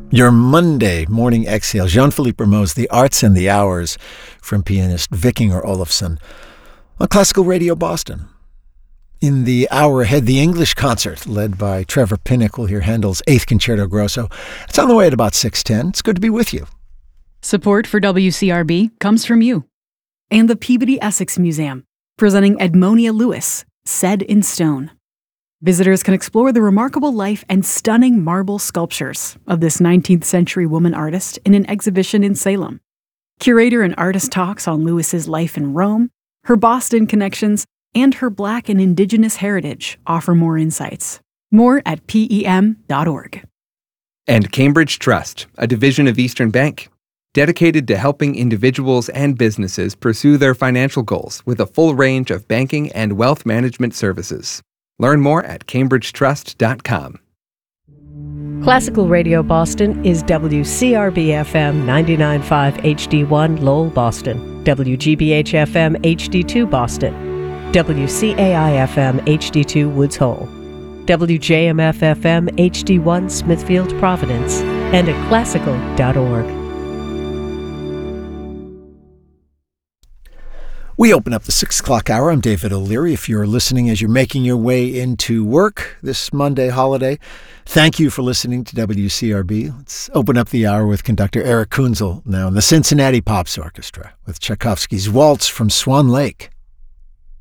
Your Monday morning exhale. Jean-Philippe Rameau's The Arts and the Hours from pianist Vikinger Olofsson on Classical Radio Boston. In the hour ahead, the English concert led by Trevor Pinnock. We'll hear Handel's 8th Concerto Grosso. It's on the way at about 6:10. It's good to be with you. Support for WCRB comes from you and the Peabody Essex Museum, presenting Edmonia Lewis, Said in Stone. Visitors can explore the remarkable life and stunning marble sculptures of this 19th century woman artist in an exhibition in Salem. Curator and artist talks on Lewis's life in Rome, her Boston connections, and her Black and Indigenous heritage offer more insights. More at PEM.org. And Cambridge Trust, a division of Eastern Bank, dedicated to helping individuals and businesses pursue their financial goals with a full range of banking and wealth management services. Learn more at cambridgetrust.com. Classical Radio Boston is WCRB-FM 99.5 HD1 Lowell, Boston, WGBH-FM HD2 Boston, WCAI-FM HD2 Woods Hole, WJMF-FM HD1 Smithfield, Providence, and at classical.org. We open up the 6 o'clock hour. I'm David O'Leary. If you're listening as you're making your way into work this Monday holiday, thank you for listening to WCRB. Let's open up the hour with conductor Eric Kunzel now in the Cincinnati Pops Orchestra with Tchaikovsky's Waltz from Swan Lake.